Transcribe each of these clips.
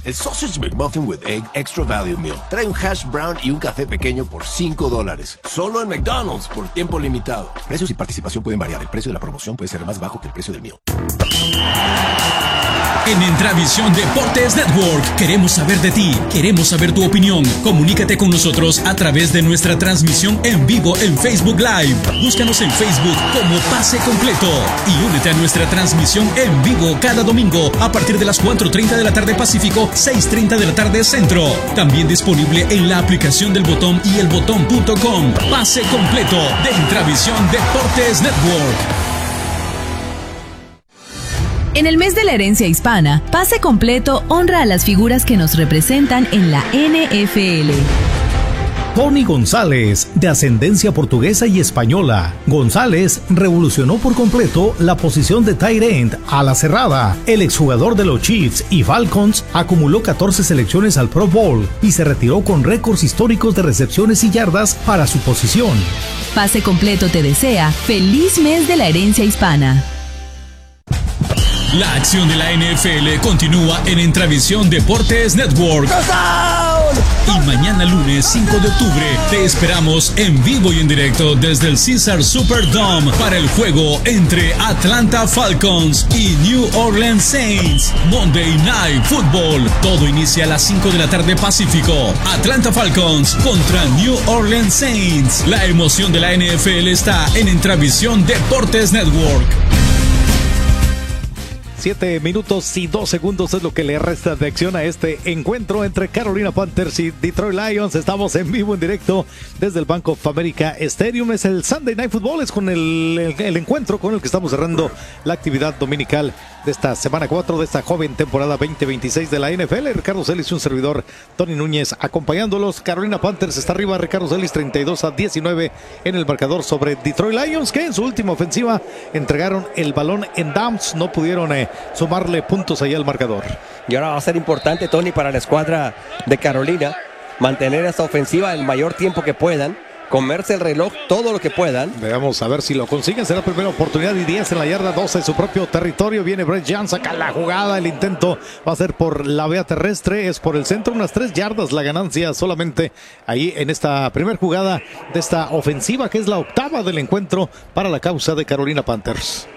El Sausage McMuffin with Egg Extra Value Meal trae un hash brown y un café pequeño por $5. Solo en McDonald's por tiempo limitado. Precios y participación pueden variar. El precio de la promoción puede ser más bajo que el precio del meal. En Intravisión Deportes Network queremos saber de ti, queremos saber tu opinión. Comunícate con nosotros a través de nuestra transmisión en vivo en Facebook Live. Búscanos en Facebook como Pase Completo y únete a nuestra transmisión en vivo cada domingo a partir de las 4:30 de la tarde Pacífico, 6:30 de la tarde Centro. También disponible en la aplicación del Botón y elbotón.com. Pase Completo de Intravisión Deportes Network. En el mes de la herencia hispana, Pase Completo honra a las figuras que nos representan en la NFL. Tony González, de ascendencia portuguesa y española. González revolucionó por completo la posición de tight end a la cerrada. El exjugador de los Chiefs y Falcons acumuló 14 selecciones al Pro Bowl y se retiró con récords históricos de recepciones y yardas para su posición. Pase Completo te desea feliz mes de la herencia hispana. La acción de la NFL continúa en Intravisión Deportes Network. Y mañana lunes 5 de octubre te esperamos en vivo y en directo desde el Caesars Superdome para el juego entre Atlanta Falcons y New Orleans Saints. Monday Night Football. Todo inicia a las 5 de la tarde Pacífico. Atlanta Falcons contra New Orleans Saints. La emoción de la NFL está en Intravisión Deportes Network. 7 minutos y 2 segundos es lo que le resta de acción a este encuentro entre Carolina Panthers y Detroit Lions. Estamos en vivo, en directo desde el Bank of America Stadium. Es el Sunday Night Football, es con el encuentro con el que estamos cerrando la actividad dominical de esta semana 4 de esta joven temporada 2026 de la NFL. Ricardo Celis y un servidor, Tony Núñez, acompañándolos. Carolina Panthers está arriba, Ricardo Celis, 32-19 en el marcador sobre Detroit Lions, que en su última ofensiva entregaron el balón en downs, no pudieron sumarle puntos ahí al marcador. Y ahora va a ser importante, Tony, para la escuadra de Carolina mantener esta ofensiva el mayor tiempo que puedan, comerse el reloj todo lo que puedan. Veamos a ver si lo consiguen. Será primera oportunidad y 10 en la yarda 12 de su propio territorio. Viene Brett Young, saca la jugada. El intento va a ser por la vía terrestre, es por el centro, unas 3 yardas la ganancia solamente ahí en esta primera jugada de esta ofensiva, que es la octava del encuentro para la causa de Carolina Panthers.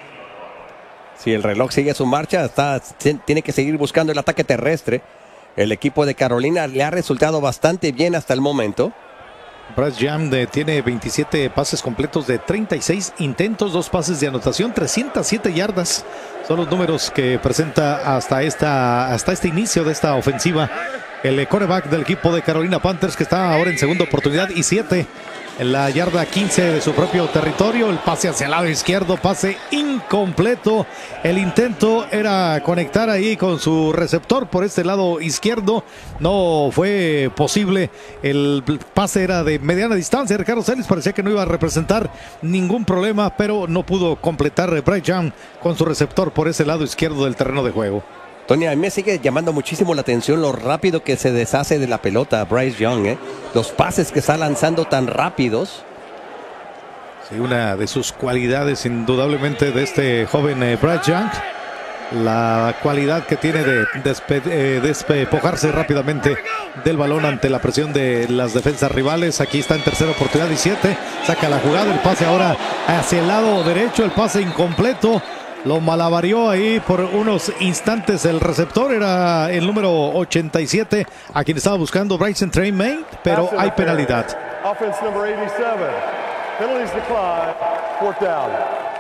Si el reloj sigue su marcha, tiene que seguir buscando el ataque terrestre. El equipo de Carolina le ha resultado bastante bien hasta el momento. Bryce Young tiene 27 pases completos de 36 intentos, 2 pases de anotación, 307 yardas. Son los números que presenta hasta este inicio de esta ofensiva el quarterback del equipo de Carolina Panthers, que está ahora en segunda oportunidad y 7 en la yarda 15 de su propio territorio. El pase hacia el lado izquierdo, pase incompleto. El intento era conectar ahí con su receptor por este lado izquierdo. No fue posible. El pase era de mediana distancia. Ricardo Celis parecía que no iba a representar ningún problema, pero no pudo completar Bryce Young con su receptor por ese lado izquierdo del terreno de juego. Tony, a mí me sigue llamando muchísimo la atención lo rápido que se deshace de la pelota Bryce Young, los pases que está lanzando tan rápidos. Sí, una de sus cualidades indudablemente de este joven Bryce Young, la cualidad que tiene de despojarse rápidamente del balón ante la presión de las defensas rivales. Aquí está en tercera oportunidad y 7, saca la jugada, el pase ahora hacia el lado derecho, el pase incompleto. Lo malavarió ahí por unos instantes el receptor, era el número 87 a quien estaba buscando Bryson Tremaine, pero hay penalidad. Offense number 87. Penalties declined. Fourth down.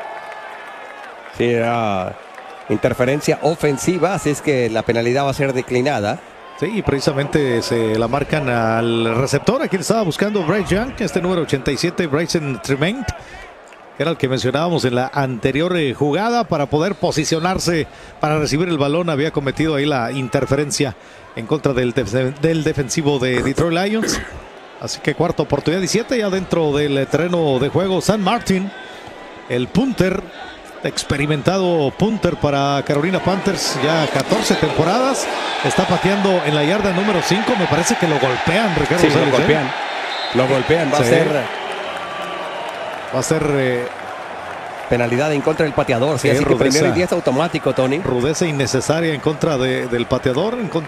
Sí, era interferencia ofensiva, así es que la penalidad va a ser declinada. Sí, y precisamente se la marcan al receptor a quien estaba buscando Bryce Young, este número 87, Bryson Tremaine. Era el que mencionábamos en la anterior jugada para poder posicionarse para recibir el balón. Había cometido ahí la interferencia en contra del defensivo de Detroit Lions. Así que cuarta oportunidad y 7 ya dentro del terreno de juego. Sam Martin, el punter, experimentado punter para Carolina Panthers, ya 14 temporadas. Está pateando en la yarda número 5. Me parece que lo golpean, Ricardo. Sí, lo golpean. Lo golpean. Va a ser penalidad en contra del pateador. Sí, así que primero y 10 automático, Tony. Rudeza innecesaria en contra del pateador.